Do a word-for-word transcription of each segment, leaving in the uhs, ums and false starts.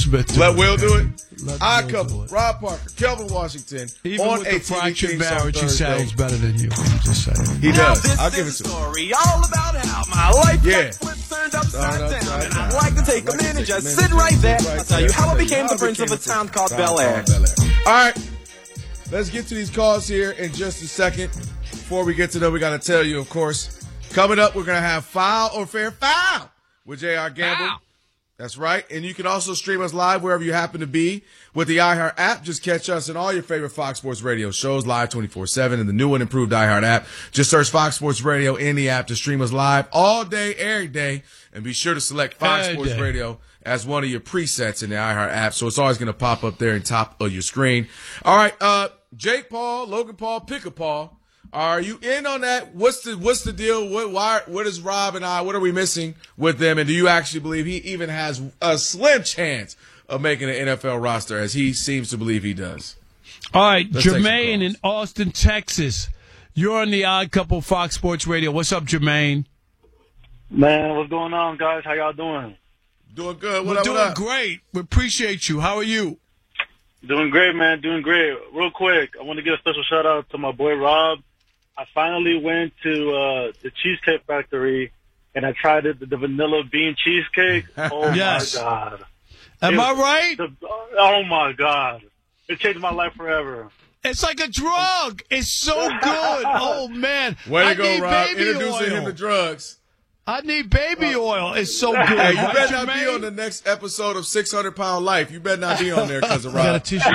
Smith do Let it. Will do it. Let Odd Will Couple, do it. Rob Parker, Kelvin Washington. Even on with A the T V fractured Kings on marriage, he Thursday. sounds better than you. I'm just saying. He Now does. this I'll give it is to a him. story all about how my life Yeah. got flipped, turned upside Turned down. upside And down. I'd like to take I'd a like to minute, take a just minute, sit right just there. sit right I'll tell you there. how I I'll tell became you the how I prince of became a the town prince called of Bel Air. Bel Air. All right. Let's get to these calls here in just a second. Before we get to them, we got to tell you, of course, coming up, we're going to have Foul or Fair Foul with J R. Gamble. Foul. That's right. And you can also stream us live wherever you happen to be with the iHeart app. Just catch us in all your favorite Fox Sports Radio shows live twenty-four seven in the new and improved iHeart app. Just search Fox Sports Radio in the app to stream us live all day, every day. And be sure to select Fox Every Sports day. Radio as one of your presets in the iHeart app. So it's always going to pop up there in top of your screen. All right. Uh, Jake Paul, Logan Paul, Picker Paul. Are you in on that? What's the what's the deal? What why what is Rob and I? What are we missing with them? And do you actually believe he even has a slim chance of making an N F L roster, as he seems to believe he does? All right, Let's take some Jermaine calls. in Austin, Texas. You're on the Odd Couple Fox Sports Radio. What's up, Jermaine? Man, what's going on, guys? How y'all doing? Doing good. What We're up, doing what up? great. We appreciate you. How are you? Doing great, man. Doing great. Real quick, I want to give a special shout out to my boy Rob. I finally went to uh, the Cheesecake Factory and I tried it, the, the vanilla bean cheesecake. Oh Yes. my god! Am It I was right? the- oh my god! It changed my life forever. It's like a drug. It's so good. Oh, man. Way to I go, need Rob. baby Introducing oil. him to drugs. I need baby oil. It's so good. Hey, you Right, better not be Jermaine? on the next episode of six hundred pound Life. You better not be on there because of I got a Rob. tissue.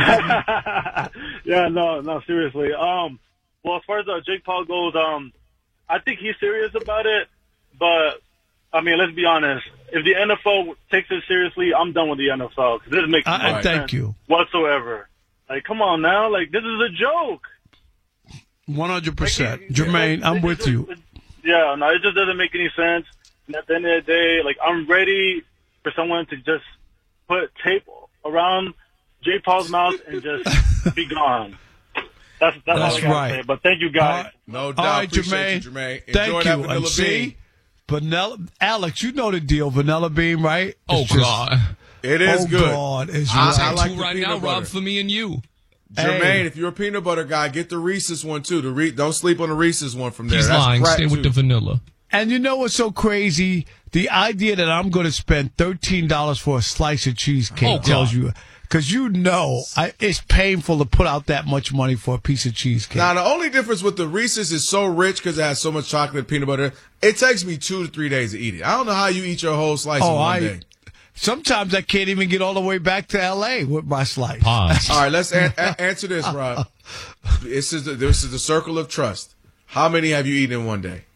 Yeah, no, no, seriously. Um, well, as far as uh, Jake Paul goes, um, I think he's serious about it. But I mean, let's be honest. If the N F L takes it seriously, I'm done with the N F L because this makes no I, I sense thank you. whatsoever. Like, come on now, like this is a joke. one hundred percent. Like, Jermaine, it- I'm it with just- you. it- Yeah, no, it just doesn't make any sense. And at the end of the day, like, I'm ready for someone to just put tape around Jake Paul's mouth and just be gone. That's that's, all That's I gotta right. say. But thank you guys. No doubt. All right, Appreciate Jermaine. you, Jermaine. Enjoy Thank that you. vanilla And see, bean. vanilla, Alex, you know the deal. Vanilla bean, right? Oh, It's just- God. It is oh, good. God. It's I- right. I like Two the right peanut now, Rob, butter. for me and you. Jermaine, Hey. if you're a peanut butter guy, get the Reese's one too. The Re- don't sleep on the Reese's one from there. He's That's lying. crack, Stay with too. the vanilla. And you know what's so crazy? The idea that I'm going to spend thirteen dollars for a slice of cheesecake Oh, tells God. you, because you know I, it's painful to put out that much money for a piece of cheesecake. Now, the only difference with the Reese's is so rich because it has so much chocolate and peanut butter. It takes me two to three days to eat it. I don't know how you eat your whole slice in oh, one I day. sometimes I can't even get all the way back to L A with my slice. Pause. All right, let's a- a- answer this, Rob. This is the, this is the circle of trust. How many have you eaten in one day?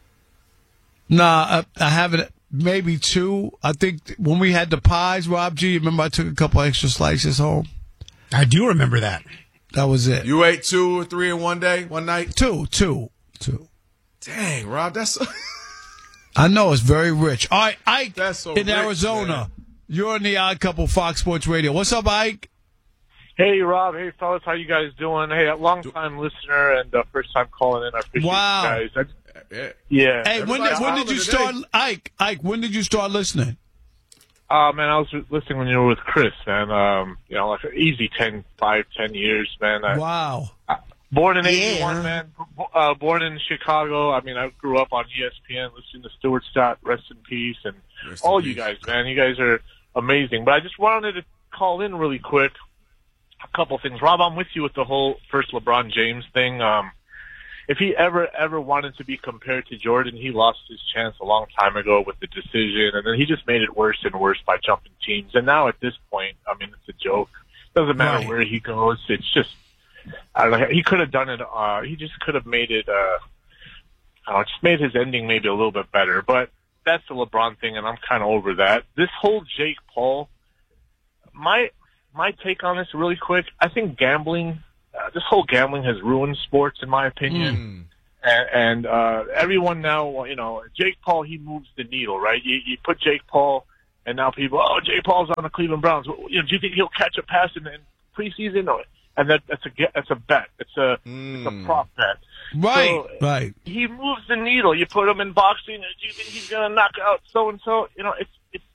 Nah, I, I haven't. Maybe two. I think when we had the pies, Rob G, remember I took a couple extra slices home. I do remember that. That was it. You ate two or three in one day, one night? Two, two, two. Dang, Rob, that's I know it's very rich. All right, Ike That's so in rich, Arizona. man. You're on the Odd Couple Fox Sports Radio. What's up, Ike? Hey, Rob. Hey, fellas. How you guys doing? Hey, a long-time listener and uh, first-time calling in. I appreciate Wow. you guys. I, yeah. yeah. Hey, when Everybody's did, when did you hollering start, today. Ike? Ike, when did you start listening? Uh, man, I was listening when you were with Chris, man. Um, you know, like easy ten, five, ten years, man. I, Wow. Born in eighty-one, man. B- Uh, born in Chicago. I mean, I grew up on E S P N listening to Stuart Scott, rest in peace, and Rest in all peace. you guys, man. You guys are amazing. But I just wanted to call in really quick. A couple things. Rob, I'm with you with the whole first LeBron James thing. Um, if he ever, ever wanted to be compared to Jordan, he lost his chance a long time ago with the decision, and then he just made it worse and worse by jumping teams. And now at this point, I mean, it's a joke. Doesn't matter Right. where he goes. It's just, I don't know. He could have done it. Uh, he just could have made it. Uh, I don't know, just made his ending maybe a little bit better. But that's the LeBron thing, and I'm kind of over that. This whole Jake Paul, my my take on this really quick. I think gambling, uh, this whole gambling has ruined sports, in my opinion. And, and uh, everyone now, you know, Jake Paul, he moves the needle, right? You, you put Jake Paul, and now people, oh, Jake Paul's on the Cleveland Browns. Well, you know, do you think he'll catch a pass in, in preseason? Or, and that, that's a ge- that's a bet. It's a it's a prop bet. Right, So, right. He moves the needle. You put him in boxing. Do you think he's gonna knock out so and so? You know, it's it's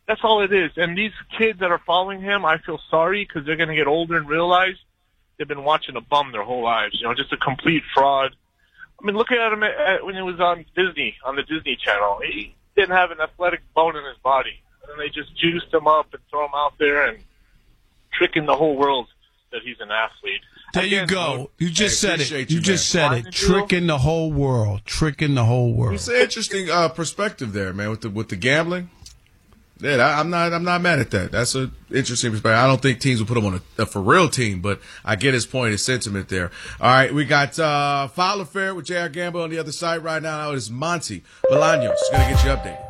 That's all it is. And these kids that are following him, I feel sorry because they're going to get older and realize they've been watching a bum their whole lives. You know, just a complete fraud. I mean, look at him at, at, when he was on Disney, on the Disney Channel. He didn't have an athletic bone in his body. And they just juiced him up and throw him out there and tricking the whole world that he's an athlete. There Again, you go. You just I said it. appreciate You, you, just man. said Why it. did you? Tricking the whole world. Tricking the whole world. It's an interesting uh, perspective there, man, with the with the gambling. Yeah, I, I'm not I'm not mad at that. That's an interesting perspective. I don't think teams will put him on a, a for real team, but I get his point, his sentiment there. All right, we got uh, Foul Affair with J R. Gamble on the other side right now. It is Monty Bolaños. He's going to get you updated.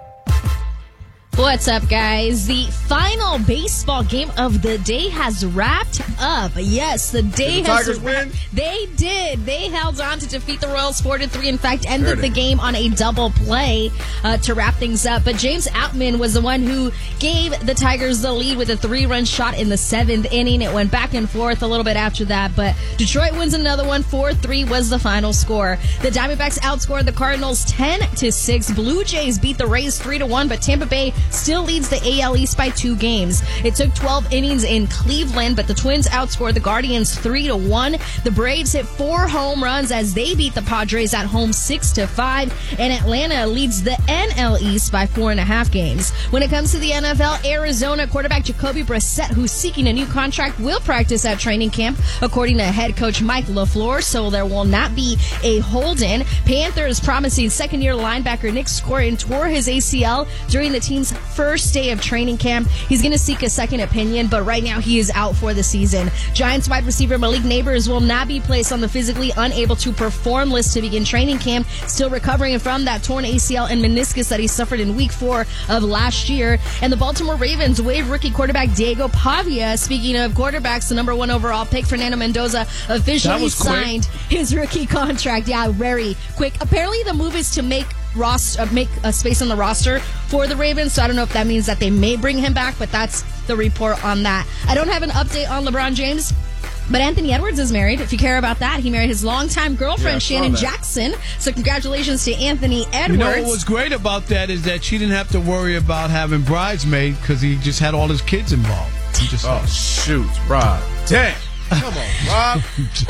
What's up, guys? The final baseball game of the day has wrapped up. Yes, the day Did the has Tigers wrapped. win? They did. They held on to defeat the Royals four to three. In fact, ended There the it is. game on a double play uh, to wrap things up. But James Outman was the one who gave the Tigers the lead with a three-run shot in the seventh inning. It went back and forth a little bit after that, but Detroit wins another one. four three was the final score. The Diamondbacks outscored the Cardinals ten to six. Blue Jays beat the Rays three to one, but Tampa Bay still leads the A L East by two games. It took twelve innings in Cleveland, but the Twins outscored the Guardians three to one. The Braves hit four home runs as they beat the Padres at home six to five, and Atlanta leads the N L East by four and a half games. When it comes to the N F L, Arizona quarterback Jacoby Brissett, who's seeking a new contract, will practice at training camp, according to head coach Mike LaFleur, so there will not be a hold-in. Panthers promising second-year linebacker Nick Scorin tore his A C L during the team's first day of training camp. He's going to seek a second opinion, but right now he is out for the season. Giants wide receiver Malik Neighbors will not be placed on the physically unable to perform list to begin training camp, still recovering from that torn A C L and meniscus that he suffered in week four of last year. And the Baltimore Ravens waived rookie quarterback Diego Pavia. Speaking of quarterbacks, the number one overall pick, Fernando Mendoza, officially That was quick. signed his rookie contract. Yeah, very quick. Apparently the move is to make roster, uh, make a space on the roster for the Ravens, so I don't know if that means that they may bring him back, but that's the report on that. I don't have an update on LeBron James, but Anthony Edwards is married. If you care about that, he married his longtime girlfriend, Yeah, I saw Shannon that. Jackson. So congratulations to Anthony Edwards. You know what was great about that is that she didn't have to worry about having bridesmaid because he just had all his kids involved. He just Oh, shoot, Rob. Damn. Come on, Rob.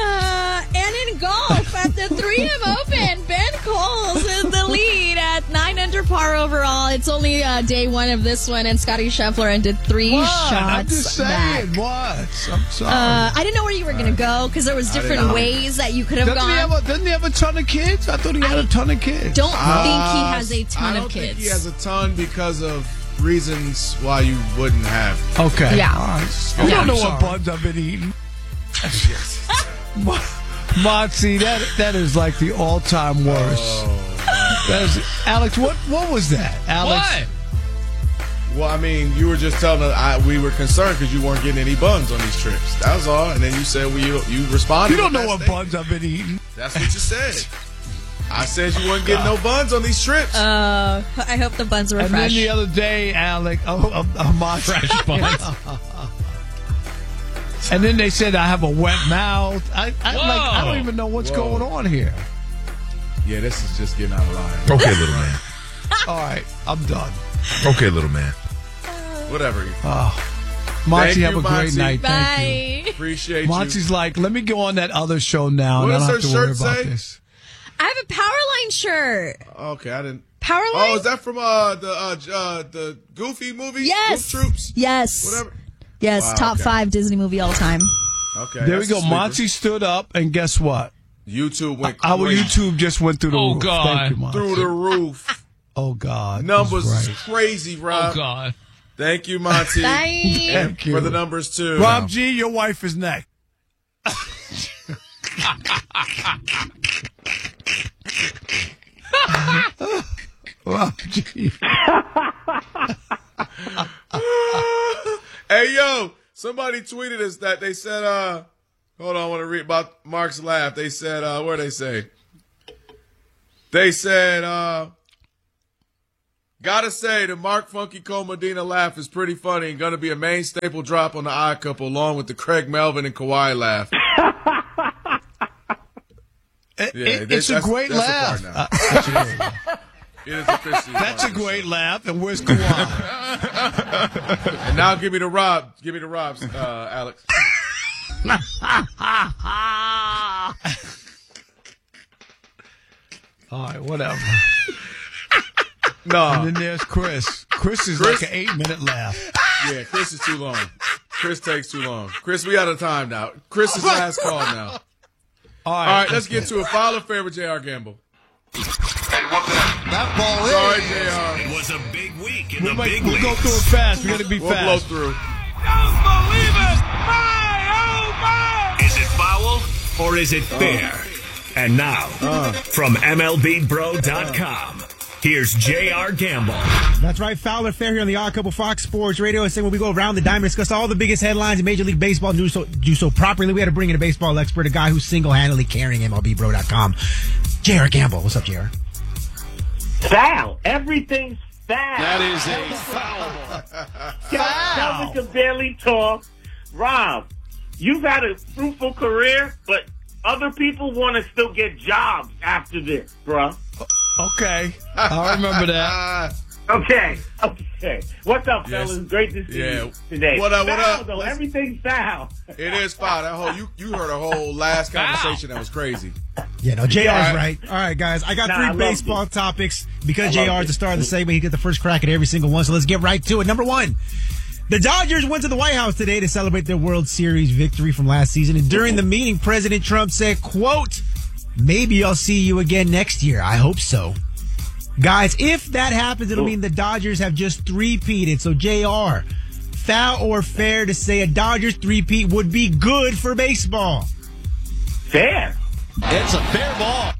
Uh, and in golf, at the three M Open, Ben Coles in the lead at nine under par overall. It's only uh, day one of this one, and Scotty Scheffler ended three What? shots I'm just saying. back. What? I'm sorry. Uh, I didn't know where you were going to go because there was I didn't different know. ways that you could have doesn't, he have gone. a, doesn't he have a ton of kids? I thought he had a ton of kids. Don't Uh, think he has a ton I don't of think kids. he has a ton because of reasons why you wouldn't have. Okay. Yeah. All right. You Yeah, don't know I'm what buns I've been eating. Moxie, that that is like the all-time worst. Oh. That is, Alex, what what was that? Alex, Well, I mean, you were just telling us I, we were concerned because you weren't getting any buns on these trips. That was all. And then you said well, you you responded. you don't with know that what statement. buns I've been eating. That's what you said. I said you weren't getting no buns on these trips. Uh, I hope the buns were And fresh. then the other day, Alex, oh, oh, oh, Moxie. Fresh buns. And then they said I have a wet mouth. I, I like I don't Whoa. even know what's Whoa. going on here. Yeah, this is just getting out of line. Okay, little man. All right, I'm done. Okay, little man. Whatever. Monty, you, have a great Monty. night. Thank you. Bye. Appreciate Monty's like, let me go on that other show now, What and I don't does have to her worry shirt about say? this. I have a Powerline shirt. you. Okay, I didn't. Powerline? Oh, is that from uh the uh, J- uh the Goofy movie? Yes. Goof Troops. Yes. Whatever. Yes, Wow, top okay. five Disney movie all time. Okay. There we that's a go. sleeper. Monty stood up, and guess what? YouTube went Our crazy. YouTube just went through the Oh, roof. God. Thank you, Monty. through the roof. Oh, God. Numbers He's is right. crazy, Rob. Oh, God. Thank you, Monty. Bye. Thank you. For the numbers too. Rob G, your wife is next. Rob G. Hey yo, somebody tweeted us that they said uh hold on, I want to read about Mark's laugh. They said uh what they say? They said uh gotta say the Mark Funky Cole Medina laugh is pretty funny and gonna be a main staple drop on the Odd Couple along with the Craig Melvin and Kawhi laugh. It- Yeah, it- this- it's a that's- great that's the laugh. part now. Uh, that's a great laugh. It is officially. That's a great laugh. And where's Kawhi? And now give me the Rob. Give me the Robs, uh, Alex. All right, whatever. No. And then there's Chris. Chris is Chris? like an eight-minute laugh. Yeah, Chris is too long. Chris takes too long. Chris, we out of time now. Chris is last call now. All right, All right, let's get to a file of favor, J R. Gamble. that ball in. Sorry, J R. It was a big week in We'll, the make, big we'll leagues. go through it fast. We got to be We'll blow fast. through. Don't believe it! My, oh my! Is it foul or is it fair? And now, from M L B Bro dot com, here's J R. Gamble. That's right, foul or fair here on the Odd Couple Fox Sports Radio. And when we go around the diamond, discuss all the biggest headlines in Major League Baseball, do so, do so properly. We had to bring in a baseball expert, a guy who's single-handedly carrying M L B Bro dot com. J R. Gamble, what's up, J R? Foul. Everything's foul. That is a foul. Calvin can barely talk. Rob, you've had a fruitful career, but other people want to still get jobs after this, bruh. Okay. I remember that. Okay, okay. What's up, Yes. fellas? Great to see Yeah. you today. What up, what Foul, up? Though. Let's- Everything's foul. It is foul. That whole you you heard a whole last conversation that was crazy. Yeah, no, J R's Yeah. right. All right, guys, I got Nah, I three love baseball it. topics because I J love R is the it. star of the segment. He get the first crack at every single one, so let's get right to it. Number one, the Dodgers went to the White House today to celebrate their World Series victory from last season, and during the meeting, President Trump said, quote, "Maybe I'll see you again next year. I hope so." Guys, if that happens, it'll mean the Dodgers have just three-peated. So, J R, foul or fair to say a Dodgers three-peat would be good for baseball? Fair. It's a fair ball.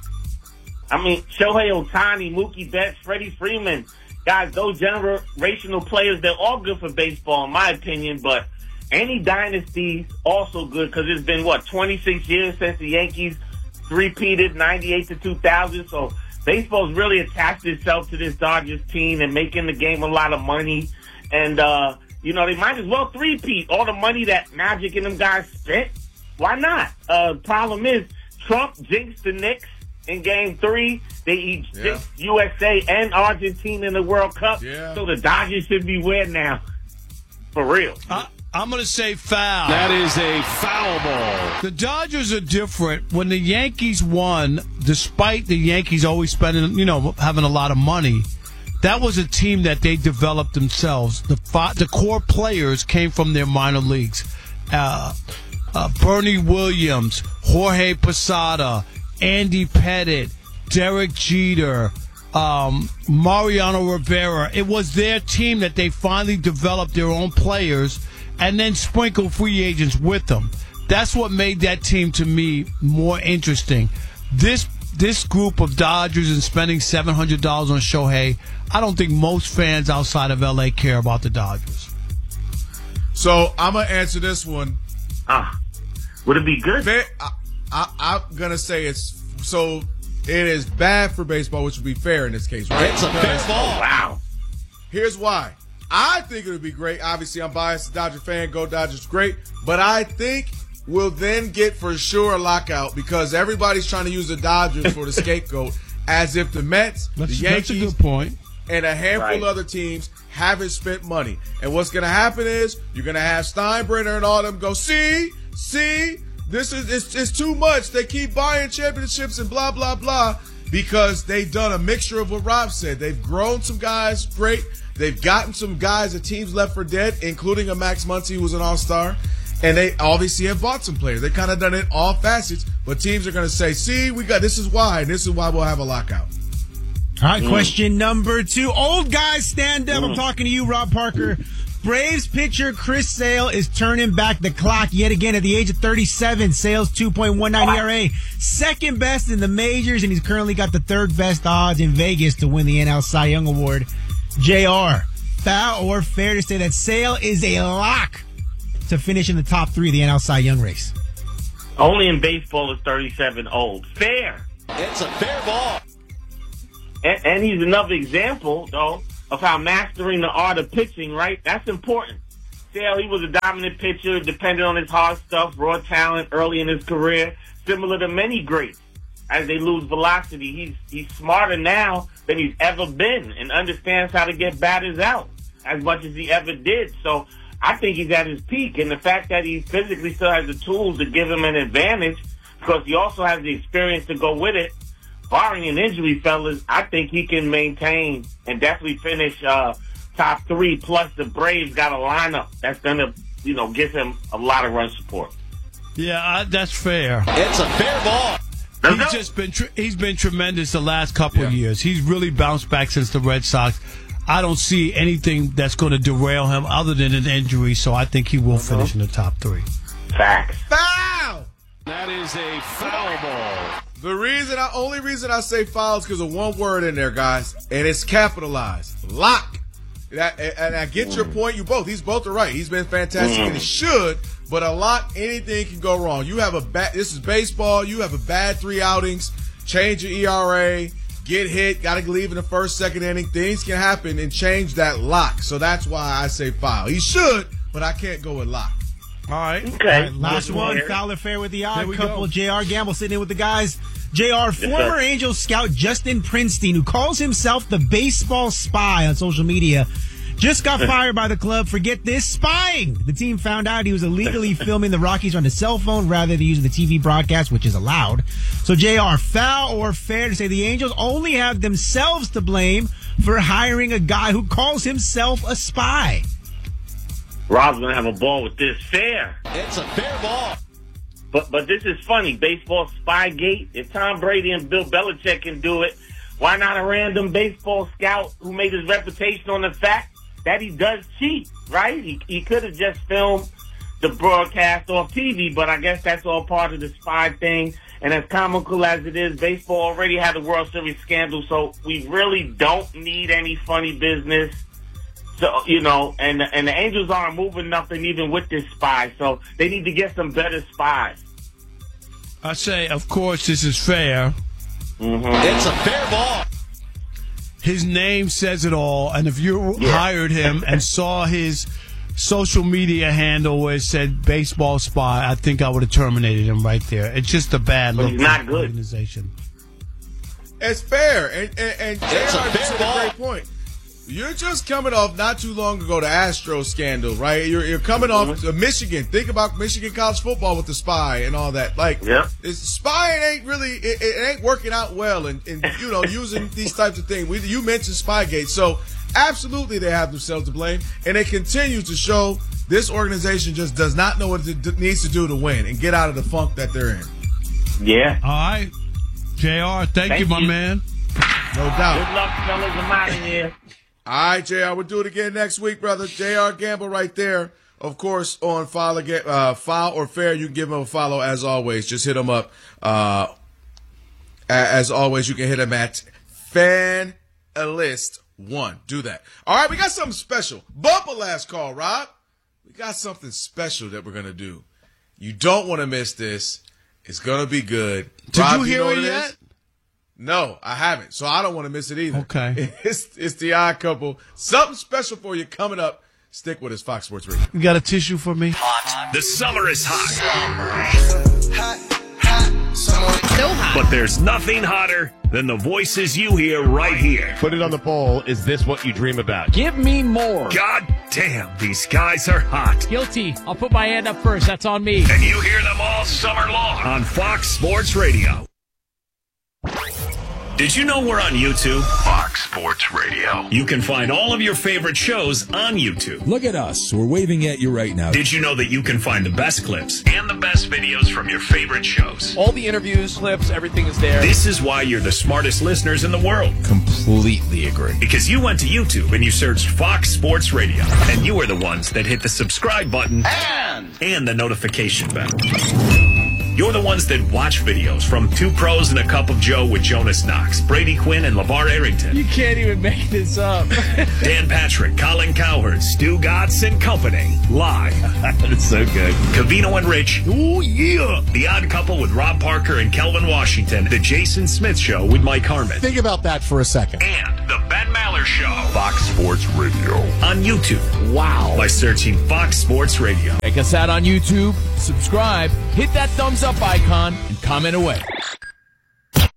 I mean, Shohei Ohtani, Mookie Betts, Freddie Freeman, guys, those generational players, they're all good for baseball, in my opinion, but any dynasty also good because it's been, what, twenty-six years since the Yankees three-peated, ninety-eight to two thousand, so baseball's really attached itself to this Dodgers team and making the game a lot of money, and, uh, you know, they might as well three-peat. All the money that Magic and them guys spent, why not? Uh, problem is, Trump jinxed the Knicks in game three. They each Yeah. jinxed U S A and Argentina in the World Cup. Yeah. So the Dodgers should be win now. For real. I, I'm going to say foul. That is a foul ball. The Dodgers are different. When the Yankees won, despite the Yankees always spending, you know, having a lot of money, that was a team that they developed themselves. The fi- the core players came from their minor leagues. Uh, uh, Bernie Williams, Jorge Posada, Andy Pettit, Derek Jeter, um, Mariano Rivera. It was their team that they finally developed their own players and then sprinkled free agents with them. That's what made that team, to me, more interesting. This this group of Dodgers and spending seven hundred dollars on Shohei, I don't think most fans outside of L A care about the Dodgers. So I'm gonna answer this one. Ah, would it be good? Fair, I, I, I'm gonna say it's so. It is bad for baseball, which would be fair in this case, right? It's a fair Because ball. Wow. Here's why. I think it would be great. Obviously, I'm biased, Dodger fan. Go Dodgers, great. But I think we'll then get for sure a lockout because everybody's trying to use the Dodgers for the scapegoat, as if the Mets, That's, the that's a Yankees, good point. and a handful Right. of other teams haven't spent money. And what's going to happen is you're going to have Steinbrenner and all them go, see, see, this is it's, it's too much. They keep buying championships and blah, blah, blah, because they've done a mixture of what Rob said. They've grown some guys great. They've gotten some guys that teams left for dead, including a Max Muncy who was an all-star. And they obviously have bought some players. They kind of done it all facets, but teams are going to say, see, we got this is why, and this is why we'll have a lockout. All right, question number two. Old guys, stand up. I'm talking to you, Rob Parker. Braves pitcher Chris Sale is turning back the clock yet again at the age of thirty-seven. Sale's two point one nine E R A. Second best in the majors, and he's currently got the third best odds in Vegas to win the N L Cy Young Award. J R, foul or fair to say that Sale is a lock to finish in the top three of the N L Cy Young race? Only in baseball is thirty-seven old. Fair. It's a fair ball. And, and he's another example, though, of how mastering the art of pitching, right? That's important. Sale, he was a dominant pitcher, dependent on his hard stuff, raw talent early in his career, similar to many greats. as they lose velocity. He's he's smarter now than he's ever been and understands how to get batters out as much as he ever did. So I think he's at his peak. And the fact that he physically still has the tools to give him an advantage, because he also has the experience to go with it, barring an injury, fellas, I think he can maintain and definitely finish uh, top three. Plus, the Braves got a lineup that's going to, you know, give him a lot of run support. Yeah, I, that's fair. It's a fair ball. He's just been tr- he's been tremendous the last couple Yeah. of years. He's really bounced back since the Red Sox. I don't see anything that's going to derail him other than an injury, so I think he will finish in the top three. Facts. Foul! That is a foul ball. The reason, I only reason I say foul is because of one word in there, guys, and it's capitalized. Lock. That, and I get your point. You both. He's both are right. He's been fantastic, and he should. But a lock, anything can go wrong. You have a bad. This is baseball. You have a bad three outings. Change your E R A. Get hit. Got to leave in the first, second inning. Things can happen and change that lock. So that's why I say foul. He should, but I can't go with lock. All right. Okay. All right, last one, foul or fair with the odd we couple. go. J R Gamble sitting in with the guys. J R, sir. former Angels scout Justin Prinstein, who calls himself the baseball spy on social media, just got fired by the club for, get this, spying. The team found out he was illegally filming the Rockies on his cell phone rather than using the T V broadcast, which is allowed. So, J R, foul or fair to say the Angels only have themselves to blame for hiring a guy who calls himself a spy? Rob's going to have a ball with this. Fair. It's a fair ball. But but this is funny. Baseball Spygate. If Tom Brady and Bill Belichick can do it, why not a random baseball scout who made his reputation on the fact that he does cheat, right? He, he could have just filmed the broadcast off T V, but I guess that's all part of the spy thing. And as comical as it is, baseball already had a World Series scandal, so we really don't need any funny business. So, you know, and, and the Angels aren't moving nothing even with this spy, so they need to get some better spies. I say, of course, this is fair. Mm-hmm. It's a fair ball. His name says it all, and if you Yeah. hired him and saw his social media handle where it said baseball spy, I think I would have terminated him right there. It's just a bad But look he's for not the good. organization. It's fair, and and, and It's J a R fair just said ball. a great point. You're just coming off not too long ago the Astros scandal, right? You're you're coming off Mm-hmm. uh, Michigan. Think about Michigan college football with the spy and all that. Like, Yeah. it's, spying ain't really it, it ain't working out well, and, and you know using these types of things. We, you mentioned Spygate, so absolutely they have themselves to blame, and it continues to show this organization just does not know what it d- needs to do to win and get out of the funk that they're in. Yeah. All right. J R, thank, Thank you, my you. man. No doubt. Good luck, fellas. I'm out of here. All right, J R, we'll do it again next week, brother. J R Gamble right there. Of course, on Foul, again, uh, Foul or Fair, you can give him a follow as always. Just hit him up. Uh, as always, you can hit him at Fanalist one. Do that. All right, we got something special. Bumper last call, Rob. We got something special that we're going to do. You don't want to miss this. It's going to be good. Did Rob, you do hear know it what it yet? is? No, I haven't, so I don't want to miss it either. Okay. It's it's the Odd Couple. Something special for you coming up. Stick with us, Fox Sports Radio. You got a tissue for me? The summer is hot, So hot. but there's nothing hotter than the voices you hear right here. Put it on the poll. Is this what you dream about? Give me more. God damn, these guys are hot. Guilty. I'll put my hand up first. That's on me. And you hear them all summer long on Fox Sports Radio. Did you know we're on YouTube? Fox Sports Radio. You can find all of your favorite shows on YouTube. Look at us. We're waving at you right now. Did you know that you can find the best clips and the best videos from your favorite shows? All the interviews, clips, everything is there. This is why you're the smartest listeners in the world. Completely agree. Because you went to YouTube and you searched Fox Sports Radio. And you are the ones that hit the subscribe button And and the notification bell. You're the ones that watch videos from Two Pros and a Cup of Joe with Jonas Knox, Brady Quinn, and LeVar Arrington. You can't even make this up. Dan Patrick, Colin Cowherd, Stu Gatz, and company. Live. That's so good. Cavino and Rich. Oh, yeah. The Odd Couple with Rob Parker and Kelvin Washington. The Jason Smith Show with Mike Harmon. Think about that for a second. And the Ben Maller Show. Fox Sports Radio. On YouTube. Wow. By searching Fox Sports Radio. Check us out on YouTube. Subscribe. Hit that thumbs up icon and comment away.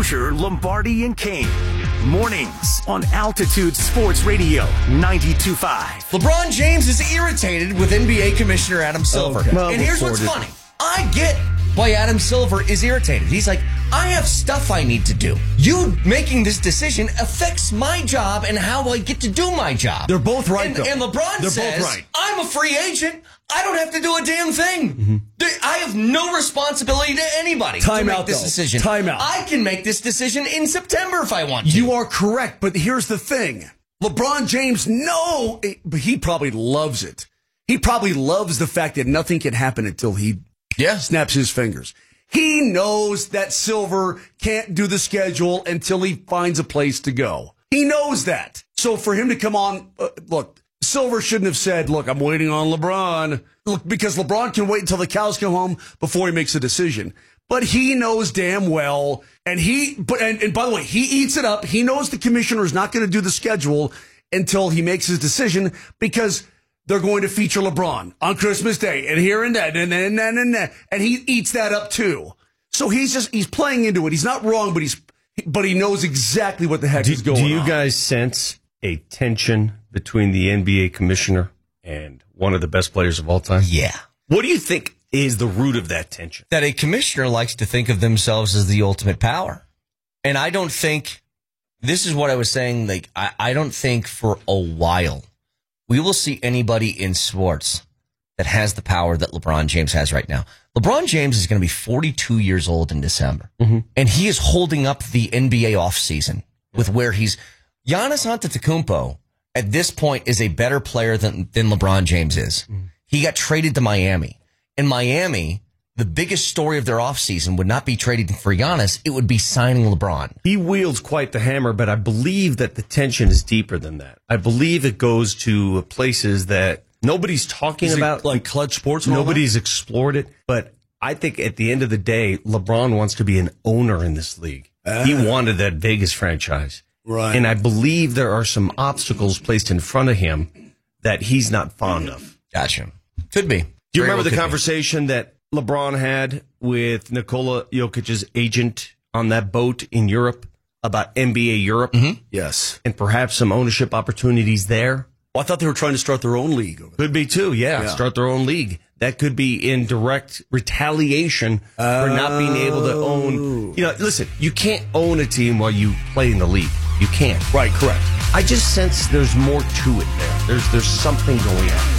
Mosher, Lombardi, and Kane. Mornings on Altitude Sports Radio ninety-two point five. LeBron James is irritated with N B A Commissioner Adam Silver. Okay. Well, and here's what's reported. funny. I get why Adam Silver is irritated. He's like, I have stuff I need to do. You making this decision affects my job and how I get to do my job. They're both right, and, though. and LeBron They're says, both right. I'm a free agent. I don't have to do a damn thing. Mm-hmm. They- I have no responsibility to anybody Time to make out, this though. decision. Time out. I can make this decision in September if I want to. You are correct, but here's the thing. LeBron James, no, but he probably loves it. He probably loves the fact that nothing can happen until he yeah. snaps his fingers. He knows that Silver can't do the schedule until he finds a place to go. He knows that. So for him to come on, uh, look, Silver shouldn't have said, look, I'm waiting on LeBron. Look, because LeBron can wait until the cows come home before he makes a decision. But he knows damn well, and he, but and, and by the way, he eats it up. He knows the commissioner is not going to do the schedule until he makes his decision because they're going to feature LeBron on Christmas Day and here and that and then and, and, and, and, and he eats that up too. So he's just he's playing into it. He's not wrong, but he's but he knows exactly what the heck do, is going on. Do you guys sense a tension between the N B A commissioner and one of the best players of all time? Yeah. What do you think is the root of that tension? That a commissioner likes to think of themselves as the ultimate power. And I don't think, this is what I was saying, like, I, I don't think for a while we will see anybody in sports that has the power that LeBron James has right now. LeBron James is going to be forty-two years old in December. Mm-hmm. And he is holding up the N B A offseason with where he's, Giannis Antetokounmpo at this point is a better player than, than LeBron James is. Mm-hmm. He got traded to Miami. In Miami, the biggest story of their offseason would not be trading for Giannis. It would be signing LeBron. He wields quite the hammer, but I believe that the tension is deeper than that. I believe it goes to places that nobody's talking Is it about. like Clutch Sports and all Nobody's explored it. But I think at the end of the day, LeBron wants to be an owner in this league. Ah. He wanted that Vegas franchise. Right. And I believe there are some obstacles placed in front of him that he's not fond of. Gotcha. Could be. Do you Very remember well the could be. conversation that LeBron had with Nikola Jokic's agent on that boat in Europe about N B A Europe? Mm-hmm. Yes. And perhaps some ownership opportunities there? Well, I thought they were trying to start their own league. Over there. Could be too, yeah, Yeah. Start their own league. That could be in direct retaliation for not being able to own. You know, listen, you can't own a team while you play in the league. You can't. Right, correct. I just sense there's more to it there. There's there's something going on.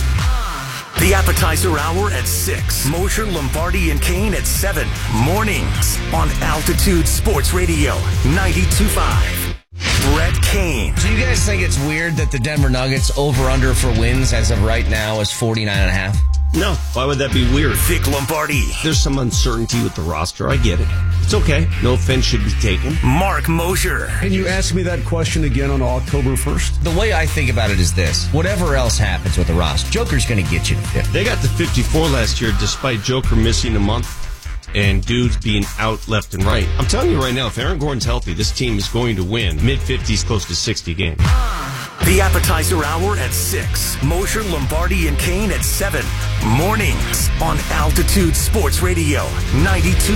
The appetizer hour at six. Mosher, Lombardi, and Kane at seven. Mornings on Altitude Sports Radio ninety-two point five. Brett Kane. Do you guys think it's weird that the Denver Nuggets over-under for wins as of right now is forty-nine and a half? No. Why would that be weird? Vic Lombardi. There's some uncertainty with the roster. I get it. It's okay. No offense should be taken. Mark Mosher. Can you ask me that question again on October first? The way I think about it is this. Whatever else happens with the roster, Joker's going to get you to fifty. They got to fifty-four last year despite Joker missing a month and dudes being out left and right. I'm telling you right now, if Aaron Gordon's healthy, this team is going to win mid-fifties, close to sixty games. The appetizer hour at six. Mosher, Lombardi, and Kane at seven. Mornings on Altitude Sports Radio ninety-two point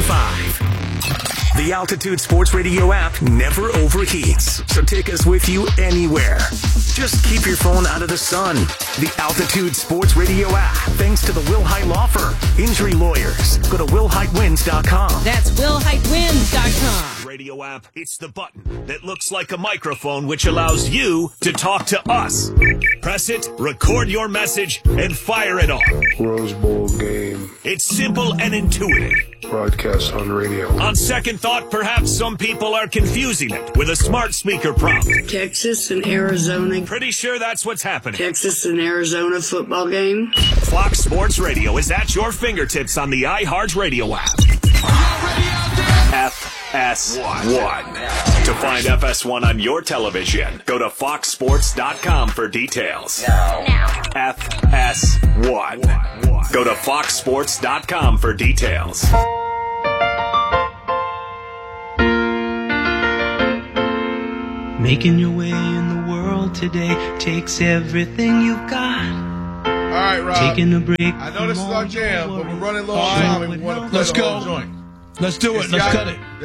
five. The Altitude Sports Radio app never overheats, so take us with you anywhere. Just keep your phone out of the sun. The Altitude Sports Radio app, thanks to the Will Height Law Firm. Injury lawyers. Go to will height wins dot com. That's will height wins dot com. Radio app, it's the button that looks like a microphone which allows you to talk to us. Press it, record your message, and fire it off. Rose Bowl game. It's simple and intuitive. Broadcast on radio. On second thought, perhaps some people are confusing it with a smart speaker prompt. Texas and Arizona. Pretty sure that's what's happening. Texas and Arizona football game. Fox Sports Radio is at your fingertips on the iHeart Radio app. F S one. To find F S one on your television, go to fox sports dot com for details. Now. F S one. Go to fox sports dot com for details. Making your way in the world today takes everything you've got. All right, Rob. Taking a break. I know this is our jam, but we're running low All on right. time and we want to play Let's the whole go. joint. Let's do it. It's Let's got- cut it.